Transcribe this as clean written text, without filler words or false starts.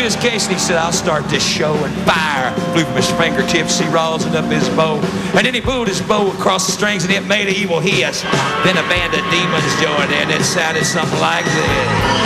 his case and he said, I'll start this show, and fire flew from his fingertips. He rosin up his bow, and then he pulled his bow across the strings and it made an evil hiss. Then a band of demons joined in. It sounded something like this.